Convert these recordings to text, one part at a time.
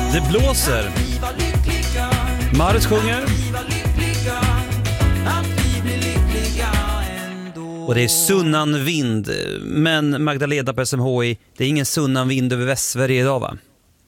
Det blåser. Maris sjunger. Och det är sunnan vind. Men Magdalena på SMHI, det är ingen sunnan vind över Västsverige idag, va?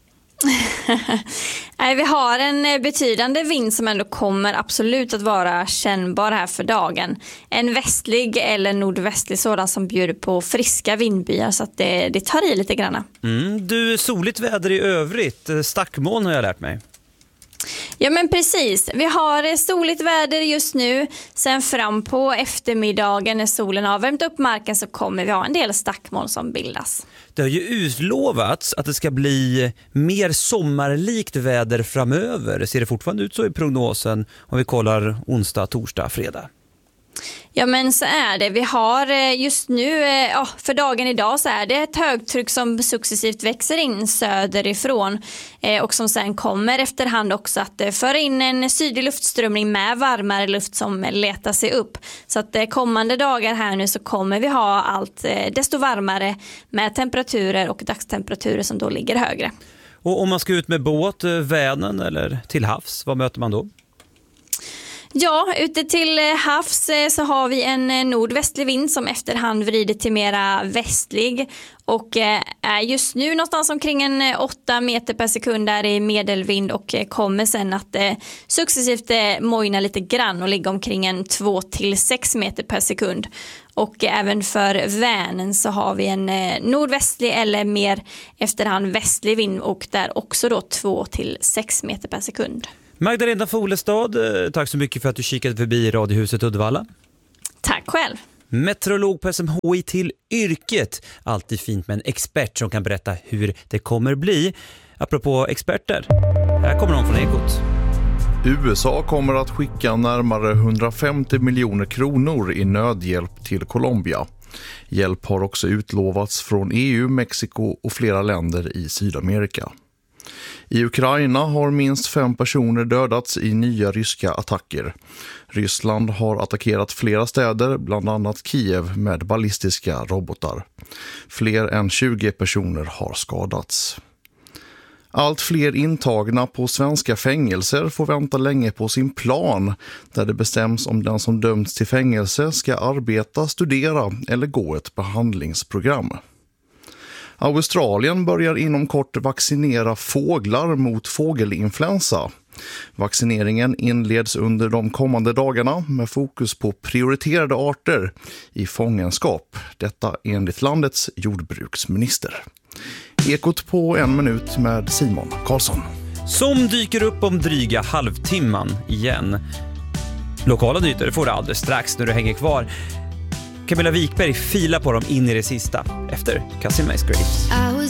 Nej, vi har en betydande vind som ändå kommer absolut att vara kännbar här för dagen. En västlig eller nordvästlig sådan som bjuder på friska vindbyar, så att det tar i lite granna. Du, soligt väder i övrigt. Stackmoln har jag lärt mig. Ja, men precis. Vi har soligt väder just nu. Sen fram på eftermiddagen när solen har värmt upp marken så kommer vi ha en del stackmoln som bildas. Det har ju utlovats att det ska bli mer sommarlikt väder framöver. Ser det fortfarande ut så i prognosen om vi kollar onsdag, torsdag, fredag? Ja, men så är det. Vi har just nu, för dagen idag så är det ett högtryck som successivt växer in söderifrån och som sen kommer efterhand också att föra in en sydlig luftströmning med varmare luft som letar sig upp. Så att kommande dagar här nu så kommer vi ha allt desto varmare med temperaturer och dagstemperaturer som då ligger högre. Och om man ska ut med båt, Vänern eller till havs, vad möter man då? Ja, ute till havs så har vi en nordvästlig vind som efterhand vrider till mera västlig och är just nu någonstans omkring en 8 meter per sekund där i medelvind och kommer sen att successivt mojna lite grann och ligga omkring en 2-6 meter per sekund. Och även för Vänern så har vi en nordvästlig eller mer efterhand västlig vind och där också då 2-6 meter per sekund. Magdalena Folestad, tack så mycket för att du kikade förbi Radiohuset Uddevalla. Tack själv. Meteorolog på SMHI till yrket. Alltid fint med en expert som kan berätta hur det kommer bli. Apropå experter, här kommer någon från Ekot. USA kommer att skicka närmare 150 miljoner kronor i nödhjälp till Colombia. Hjälp har också utlovats från EU, Mexiko och flera länder i Sydamerika. I Ukraina har minst 5 personer dödats i nya ryska attacker. Ryssland har attackerat flera städer, bland annat Kiev, med ballistiska robotar. Fler än 20 personer har skadats. Allt fler intagna på svenska fängelser får vänta länge på sin plan, där det bestäms om den som dömts till fängelse ska arbeta, studera eller gå ett behandlingsprogram. Australien börjar inom kort vaccinera fåglar mot fågelinfluensa. Vaccineringen inleds under de kommande dagarna med fokus på prioriterade arter i fångenskap. Detta enligt landets jordbruksminister. Ekot på 1 minut med Simon Karlsson. Som dyker upp om dryga halvtimman igen. Lokala nyheter får du alldeles strax när du hänger kvar. Camilla Wikberg filar på dem in i det sista efter Cousin Grace.